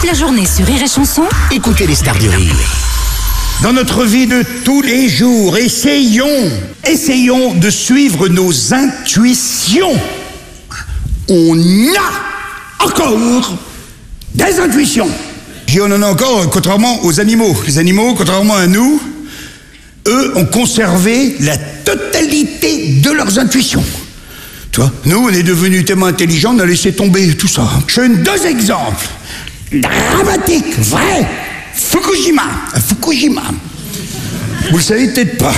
Toute la journée sur Rire et Chanson, Écoutez les stars du rire. Dans notre vie de tous les jours, essayons de suivre nos intuitions. On a encore des intuitions. On en a encore, contrairement aux animaux. Les animaux, contrairement à nous, eux ont conservé la totalité de leurs intuitions. Tu vois, nous, on est devenus tellement intelligents, on a laissé tomber tout ça. Je donne 2 exemples dramatiques, vrais. Fukushima. Vous le savez peut-être pas.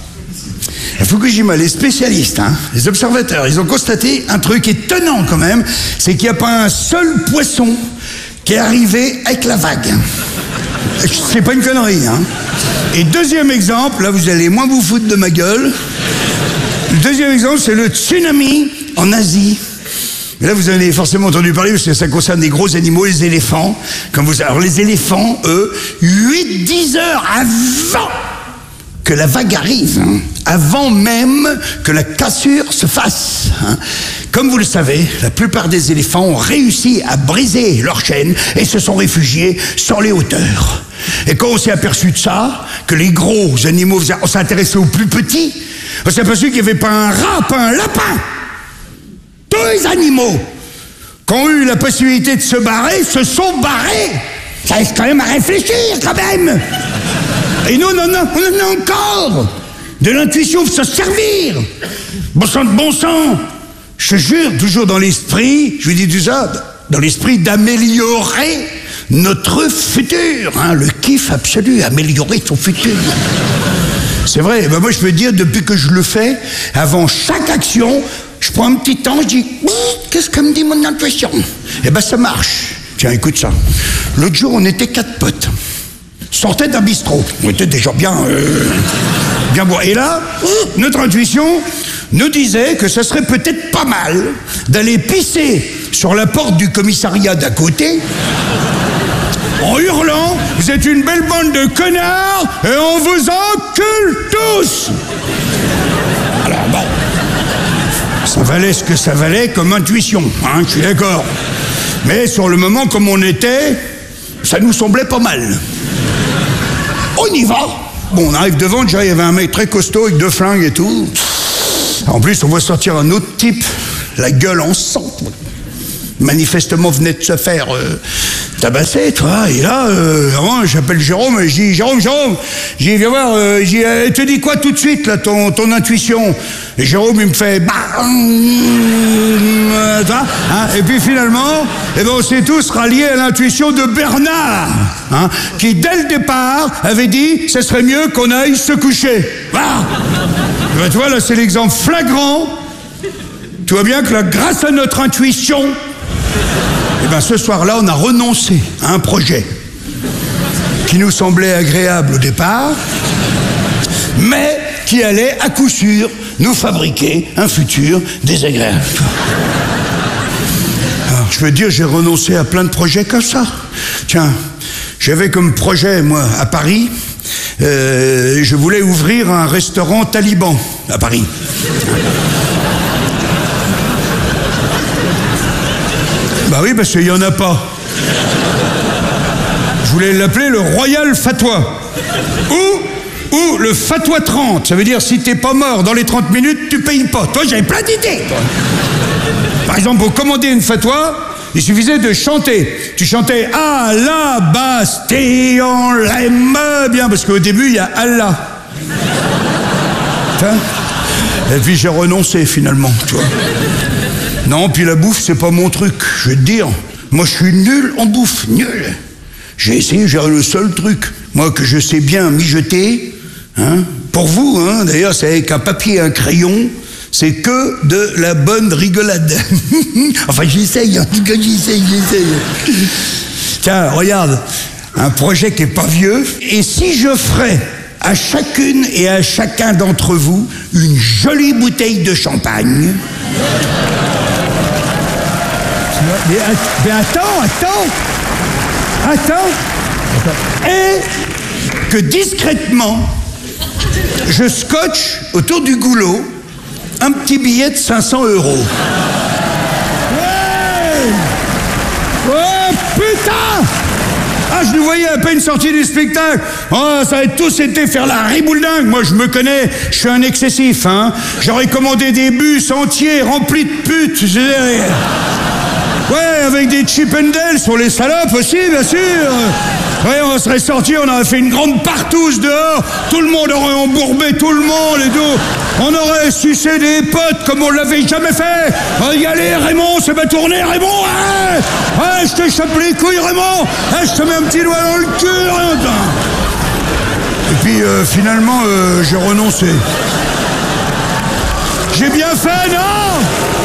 À Fukushima, les spécialistes, les observateurs, ils ont constaté un truc étonnant quand même, c'est qu'il n'y a pas un seul poisson qui est arrivé avec la vague. C'est pas une connerie, Et deuxième exemple, là vous allez moins vous foutre de ma gueule. Le deuxième exemple, c'est le tsunami en Asie. Et là, vous en avez forcément entendu parler, parce que ça concerne des gros animaux, les éléphants. Alors les éléphants, eux, 8-10 heures avant que la vague arrive, avant même que la cassure se fasse. Comme vous le savez, la plupart des éléphants ont réussi à briser leur chaîne et se sont réfugiés sur les hauteurs. Et quand on s'est aperçu de ça, que les gros animaux, on s'est intéressé aux plus petits, on s'est aperçu qu'il n'y avait pas un rat, pas un lapin. Tous les animaux qui ont eu la possibilité de se barrer, se sont barrés. Ça laisse quand même à réfléchir, quand même. Et nous, on en a encore de l'intuition pour se servir. Bon sang, je te jure, toujours dans l'esprit, je vous dis tout ça, dans l'esprit d'améliorer notre futur. Le kiff absolu, améliorer son futur. C'est vrai, moi je peux dire, depuis que je le fais, avant chaque action, je prends un petit temps, je dis, qu'est-ce que me dit mon intuition? Et ça marche. Tiens, écoute ça. L'autre jour, on était 4 potes. Sortait d'un bistrot. On était déjà bien bourrés. Et là, notre intuition nous disait que ce serait peut-être pas mal d'aller pisser sur la porte du commissariat d'à côté en hurlant, vous êtes une belle bande de connards et on vous encule tous. Alors bon, ça valait ce que ça valait comme intuition, je suis d'accord. Mais sur le moment, comme on était, ça nous semblait pas mal. On y va. Bon, on arrive devant, déjà il y avait un mec très costaud avec 2 flingues et tout. En plus, on voit sortir un autre type, la gueule en sang. Manifestement venait de se faire tabasser, toi. Et là, j'appelle Jérôme, je dis, Jérôme, j'ai viens voir, elle te dit quoi tout de suite, là, ton intuition? Et Jérôme, il me fait, et puis finalement, on s'est tous ralliés à l'intuition de Bernard, qui dès le départ avait dit, ce serait mieux qu'on aille se coucher. Voilà. Tu vois, là, c'est l'exemple flagrant. Tu vois bien que là, grâce à notre intuition, ce soir-là, on a renoncé à un projet qui nous semblait agréable au départ, mais qui allait à coup sûr nous fabriquer un futur désagréable. Alors, je veux dire, j'ai renoncé à plein de projets comme ça. Tiens, j'avais comme projet, moi, à Paris, je voulais ouvrir un restaurant taliban à Paris. Oui, parce qu'il n'y en a pas. Je voulais l'appeler le Royal Fatwa. Ou le Fatwa 30. Ça veut dire, si t'es pas mort dans les 30 minutes, tu payes pas. Toi, j'avais plein d'idées. Par exemple, pour commander une fatwa, il suffisait de chanter. Tu chantais « Ah, la Bastille, on l'aime bien », parce qu'au début, il y a « Allah ». Et puis j'ai renoncé, finalement, tu vois. Non, puis la bouffe, c'est pas mon truc, je vais te dire. Moi, je suis nul en bouffe, nul. J'ai essayé, j'ai le seul truc, moi, que je sais bien mijoter, pour vous, d'ailleurs, c'est avec un papier et un crayon, c'est que de la bonne rigolade. Enfin, j'essaye, en tout cas, j'essaye. Tiens, regarde, un projet qui est pas vieux, et si je ferais à chacune et à chacun d'entre vous une jolie bouteille de champagne... Mais attends. Et que discrètement, je scotche autour du goulot un petit billet de 500 €. Ouais! Oh putain! Ah, je nous voyais à peine sortis du spectacle. Oh, ça a tous été faire la ribouledingue. Moi, je me connais, je suis un excessif, hein. J'aurais commandé des bus entiers remplis de putes. Ouais, avec des chip and dale sur les salopes aussi, bien sûr. Ouais, on serait sortis, on aurait fait une grande partouze dehors. Tout le monde aurait embourbé tout le monde et tout. On aurait sucé des potes comme on l'avait jamais fait. Y aller, Raymond, c'est ma tournée, Raymond. Ouais, je te chope les couilles, Raymond. Je te mets un petit doigt dans le cul, Raymond. Et puis, finalement, j'ai renoncé. J'ai bien fait, non?